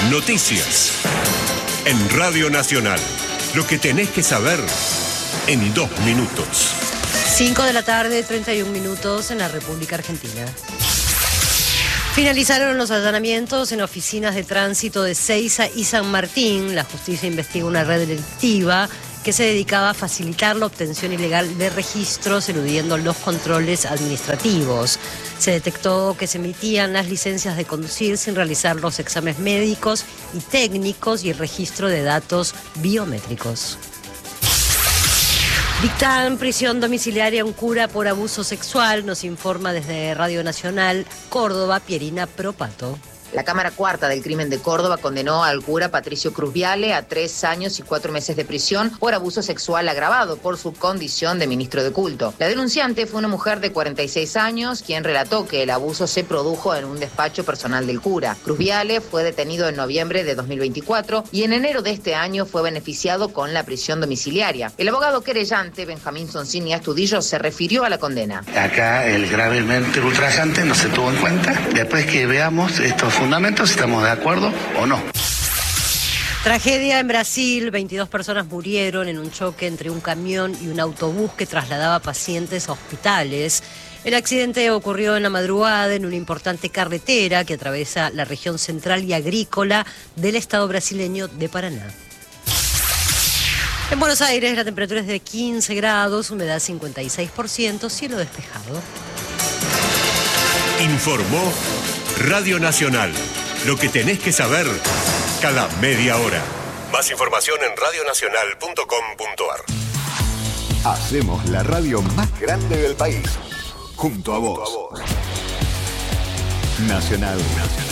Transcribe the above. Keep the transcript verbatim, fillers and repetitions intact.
Noticias. En Radio Nacional. Lo que tenés que saber en dos minutos. cinco de la tarde, treinta y un minutos en la República Argentina. Finalizaron los allanamientos en oficinas de tránsito de Seiza y San Martín. La justicia investiga una red delictiva que se dedicaba a facilitar la obtención ilegal de registros, eludiendo los controles administrativos. Se detectó que se emitían las licencias de conducir sin realizar los exámenes médicos y técnicos y el registro de datos biométricos. Dictan prisión domiciliaria a un cura por abuso sexual, nos informa desde Radio Nacional Córdoba, Pierina Propato. La Cámara Cuarta del Crimen de Córdoba condenó al cura Patricio Cruz Viale a tres años y cuatro meses de prisión por abuso sexual agravado por su condición de ministro de culto. La denunciante fue una mujer de cuarenta y seis años, quien relató que el abuso se produjo en un despacho personal del cura. Cruz Viale fue detenido en noviembre de dos mil veinticuatro y en enero de este año fue beneficiado con la prisión domiciliaria. El abogado querellante, Benjamín Sonsini Astudillo, se refirió a la condena. Acá el gravemente ultrajante no se tuvo en cuenta. Después que veamos estos fundamentos, si estamos de acuerdo o no. Tragedia en Brasil, veintidós personas murieron en un choque entre un camión y un autobús que trasladaba pacientes a hospitales. El accidente ocurrió en la madrugada en una importante carretera que atraviesa la región central y agrícola del estado brasileño de Paraná. En Buenos Aires la temperatura es de quince grados, humedad cincuenta y seis por ciento, cielo despejado. Informó Radio Nacional. Lo que tenés que saber cada media hora. Más información en radio nacional punto com punto a r. Hacemos la radio más grande del país. Junto a vos. Nacional. Nacional.